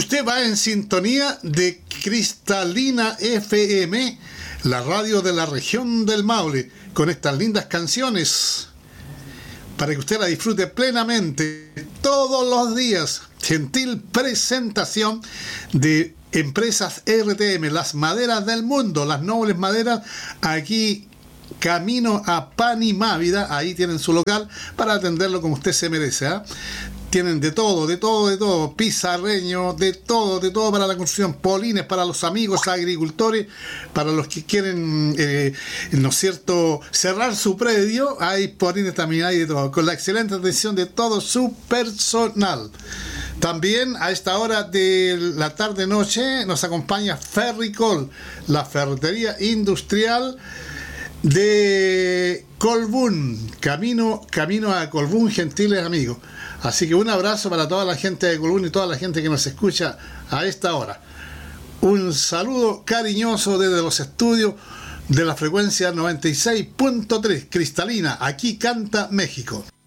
Usted va en sintonía de Cristalina FM, la radio de la región del Maule, con estas lindas canciones para que usted la disfrute plenamente todos los días. Gentil presentación de Empresas RTM, las maderas del mundo, las nobles maderas, aquí camino a Panimávida. Ahí tienen su local para atenderlo como usted se merece, ¿eh? Tienen de todo, pizarreño, de todo para la construcción, polines para los amigos agricultores, para los que quieren, ¿no es cierto?, cerrar su predio. Hay polines también, hay de todo, con la excelente atención de todo su personal. También a esta hora de la tarde-noche nos acompaña Ferricol, la ferretería industrial de Colbún, camino a Colbún, gentiles amigos. Así que un abrazo para toda la gente de Colbún y toda la gente que nos escucha a esta hora. Un saludo cariñoso desde los estudios de la frecuencia 96.3 Cristalina, aquí canta México.